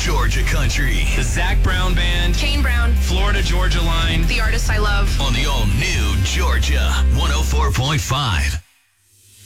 Georgia Country. The Zach Brown Band. Kane Brown. Florida Georgia Line. The artist I love. On the all-new Georgia 104.5.